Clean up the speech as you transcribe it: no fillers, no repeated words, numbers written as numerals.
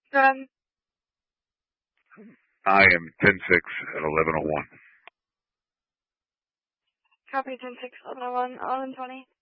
I am 10-6 at 11:01. Copy 10-6, 11:01, 11:20.